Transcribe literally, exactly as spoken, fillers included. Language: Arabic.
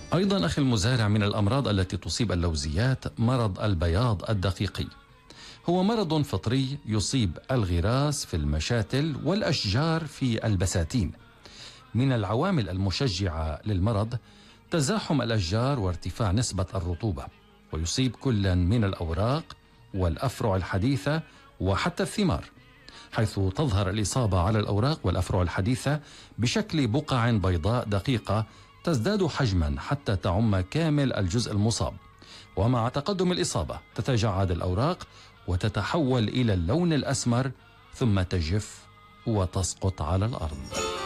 أيضا أخي المزارع، من الأمراض التي تصيب اللوزيات مرض البياض الدقيقي. هو مرض فطري يصيب الغراس في المشاتل والأشجار في البساتين. من العوامل المشجعة للمرض تزاحم الأشجار وارتفاع نسبة الرطوبة، ويصيب كلا من الأوراق والأفرع الحديثة وحتى الثمار، حيث تظهر الإصابة على الأوراق والأفرع الحديثة بشكل بقع بيضاء دقيقة تزداد حجما حتى تعم كامل الجزء المصاب، ومع تقدم الإصابة تتجعد الأوراق وتتحول إلى اللون الأسمر ثم تجف وتسقط على الأرض.